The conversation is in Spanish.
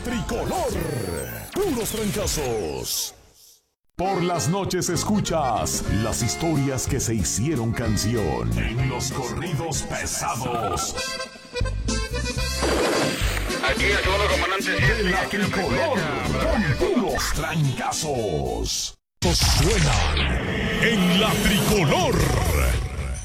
Tricolor, puros trancazos. Por las noches escuchas las historias que se hicieron canción en los corridos pesados. Aquí el segundo comandante De la Tricolor, con puros trancazos. Suenan en la Tricolor.